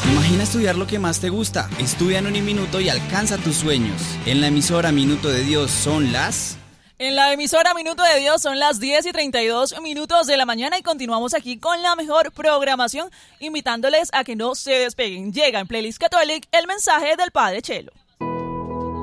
Imagina estudiar lo que más te gusta. Estudia en Uniminuto y alcanza tus sueños. En la emisora Minuto de Dios son las... En la emisora Minuto de Dios son las 10:32 de la mañana y continuamos aquí con la mejor programación, invitándoles a que no se despeguen. Llega en Playlist Catholic el mensaje del Padre Chelo.